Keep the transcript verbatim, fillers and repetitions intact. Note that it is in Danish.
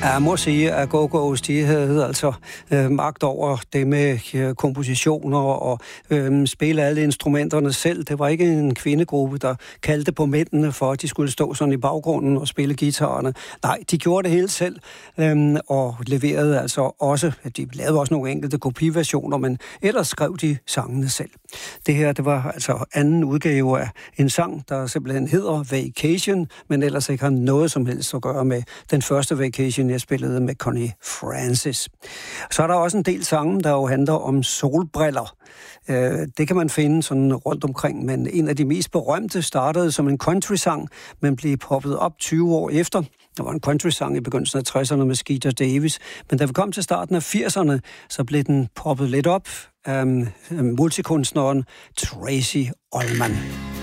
Jeg må sige, at Go-Go's, de havde altså øh, magt over det med øh, kompositioner og øh, spille alle instrumenterne selv. Det var ikke en kvindegruppe, der kaldte på mændene for, at de skulle stå sådan i baggrunden og spille guitarerne. Nej, de gjorde det helt selv øh, og leverede altså også, de lavede også nogle enkelte kopiversioner, men ellers skrev de sangene selv. Det her, det var altså anden udgave af en sang, der simpelthen hedder Vacation, men ellers ikke har noget som helst at gøre med den første Vacation, jeg spillede med Connie Francis. Så er der også en del sange, der jo handler om solbriller. Det kan man finde sådan rundt omkring, men en af de mest berømte startede som en country-sang, men blev poppet op tyve år efter. Der var en country-sang i begyndelsen af tresserne med Skeeter Davis, men da vi kom til starten af firserne, så blev den poppet lidt op af multikunstneren Tracy Ullman.